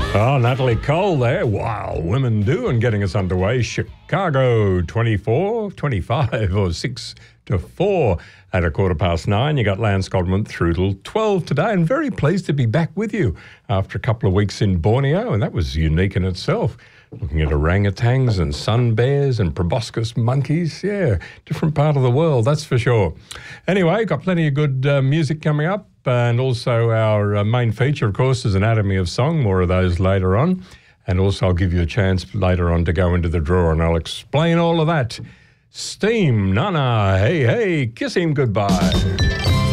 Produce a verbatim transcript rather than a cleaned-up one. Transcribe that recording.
Oh, Natalie Cole there. Wow, Women Do, and getting us underway. Chicago, twenty-four, twenty-five, or six to four at a quarter past nine. You got Lance Godwin through till twelve today, and very pleased to be back with you after a couple of weeks in Borneo, and that was unique in itself. Looking at orangutans and sun bears and proboscis monkeys. Yeah, different part of the world, that's for sure. Anyway, got plenty of good uh, music coming up. And also our uh, main feature, of course, is Anatomy of Song. More of those later on. And also I'll give you a chance later on to go into the drawer and I'll explain all of that. Steam, Nana, hey, hey, kiss him goodbye.